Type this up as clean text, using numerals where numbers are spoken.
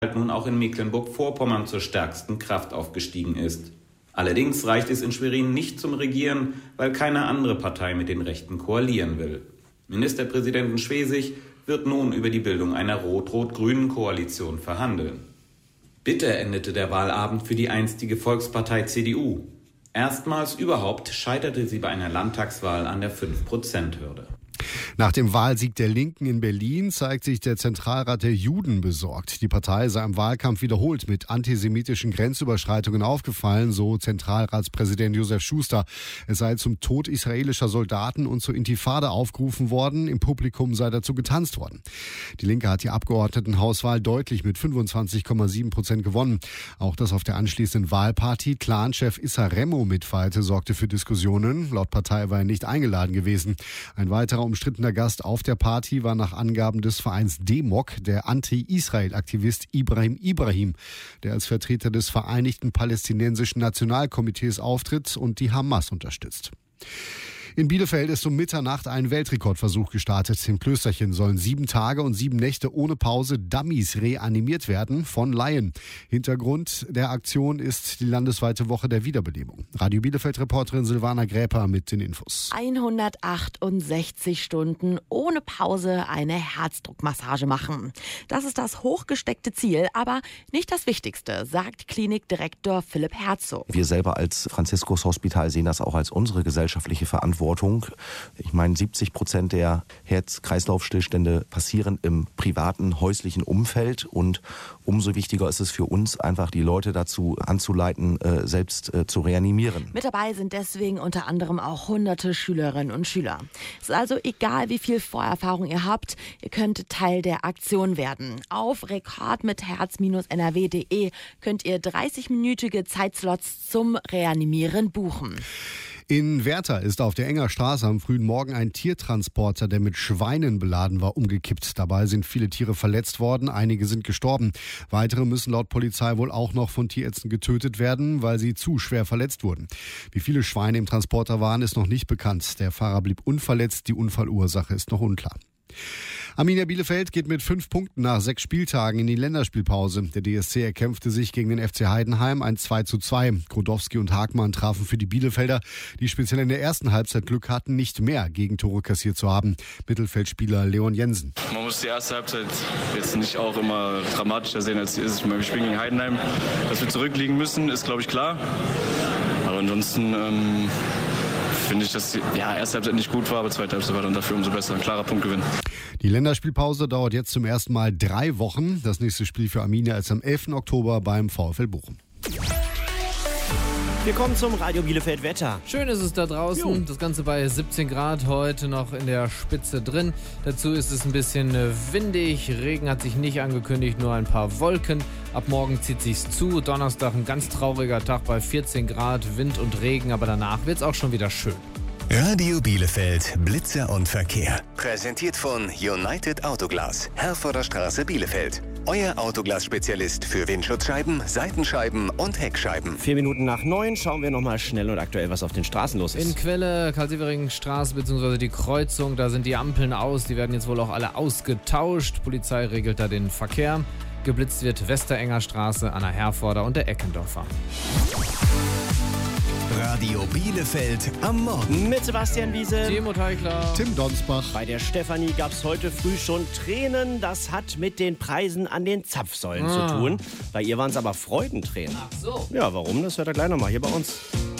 nun auch in Mecklenburg-Vorpommern zur stärksten Kraft aufgestiegen ist. Allerdings reicht es in Schwerin nicht zum Regieren, weil keine andere Partei mit den Rechten koalieren will. Ministerpräsident Schwesig wird nun über die Bildung einer rot-rot-grünen Koalition verhandeln. Bitter endete der Wahlabend für die einstige Volkspartei CDU. Erstmals überhaupt scheiterte sie bei einer Landtagswahl an der 5%-Hürde. Nach dem Wahlsieg der Linken in Berlin zeigt sich der Zentralrat der Juden besorgt. Die Partei sei im Wahlkampf wiederholt mit antisemitischen Grenzüberschreitungen aufgefallen, so Zentralratspräsident Josef Schuster. Es sei zum Tod israelischer Soldaten und zur Intifada aufgerufen worden. Im Publikum sei dazu getanzt worden. Die Linke hat die Abgeordnetenhauswahl deutlich mit 25,7% gewonnen. Auch das auf der anschließenden Wahlparty Clan-Chef Issa Remo mitfeierte, sorgte für Diskussionen. Laut Partei war er nicht eingeladen gewesen. Ein weiterer umstrittener Gast auf der Party war nach Angaben des Vereins DEMOC der Anti-Israel-Aktivist Ibrahim, der als Vertreter des Vereinigten Palästinensischen Nationalkomitees auftritt und die Hamas unterstützt. In Bielefeld ist um Mitternacht ein Weltrekordversuch gestartet. Im Klösterchen sollen 7 Tage und 7 Nächte ohne Pause Dummies reanimiert werden von Laien. Hintergrund der Aktion ist die landesweite Woche der Wiederbelebung. Radio Bielefeld-Reporterin Silvana Gräper mit den Infos. 168 Stunden ohne Pause eine Herzdruckmassage machen. Das ist das hochgesteckte Ziel, aber nicht das Wichtigste, sagt Klinikdirektor Philipp Herzog. Wir selber als Franziskus Hospital sehen das auch als unsere gesellschaftliche Verantwortung. Ich meine, 70% der Herz-Kreislauf-Stillstände passieren im privaten, häuslichen Umfeld und umso wichtiger ist es für uns, einfach die Leute dazu anzuleiten, selbst zu reanimieren. Mit dabei sind deswegen unter anderem auch hunderte Schülerinnen und Schüler. Es ist also egal, wie viel Vorerfahrung ihr habt, ihr könnt Teil der Aktion werden. Auf rekordmitherz-nrw.de könnt ihr 30-minütige Zeitslots zum Reanimieren buchen. In Werther ist auf der Enger Straße am frühen Morgen ein Tiertransporter, der mit Schweinen beladen war, umgekippt. Dabei sind viele Tiere verletzt worden, einige sind gestorben. Weitere müssen laut Polizei wohl auch noch von Tierärzten getötet werden, weil sie zu schwer verletzt wurden. Wie viele Schweine im Transporter waren, ist noch nicht bekannt. Der Fahrer blieb unverletzt, die Unfallursache ist noch unklar. Arminia Bielefeld geht mit 5 Punkten nach 6 Spieltagen in die Länderspielpause. Der DSC erkämpfte sich gegen den FC Heidenheim ein 2:2. Grodowski und Hagmann trafen für die Bielefelder, die speziell in der ersten Halbzeit Glück hatten, nicht mehr Gegentore kassiert zu haben. Mittelfeldspieler Leon Jensen. Man muss die erste Halbzeit jetzt nicht auch immer dramatischer sehen, als sie ist. Ich meine, wir spielen gegen Heidenheim. Dass wir zurückliegen müssen, ist, glaube ich, klar. Aber ansonsten finde ich, dass die erste Halbzeit nicht gut war, aber zweite Halbzeit war dann dafür umso besser. Ein klarer Punktgewinn. Die Länderspielpause dauert jetzt zum ersten Mal 3 Wochen. Das nächste Spiel für Arminia ist am 11. Oktober beim VfL Bochum. Wir kommen zum Radio Bielefeld Wetter. Schön ist es da draußen. Das Ganze bei 17 Grad heute noch in der Spitze drin. Dazu ist es ein bisschen windig. Regen hat sich nicht angekündigt, nur ein paar Wolken. Ab morgen zieht sich's zu. Donnerstag ein ganz trauriger Tag bei 14 Grad, Wind und Regen. Aber danach wird's auch schon wieder schön. Radio Bielefeld, Blitzer und Verkehr. Präsentiert von United Autoglas, Herforder Straße, Bielefeld. Euer Autoglas-Spezialist für Windschutzscheiben, Seitenscheiben und Heckscheiben. 4 Minuten nach 9 schauen wir nochmal schnell und aktuell, was auf den Straßen los ist. In Quelle, Karl-Sievering-Straße bzw. die Kreuzung, da sind die Ampeln aus. Die werden jetzt wohl auch alle ausgetauscht. Polizei regelt da den Verkehr. Geblitzt wird Westerenger Straße, Anna Herforder und der Eckendorfer. Radio Bielefeld am Morgen. Mit Sebastian Wiese. Timo Teigler. Tim Donsbach. Bei der Stefanie gab es heute früh schon Tränen. Das hat mit den Preisen an den Zapfsäulen zu tun. Bei ihr waren es aber Freudentränen. Ach so. Ja, warum? Das hört ihr gleich nochmal hier bei uns.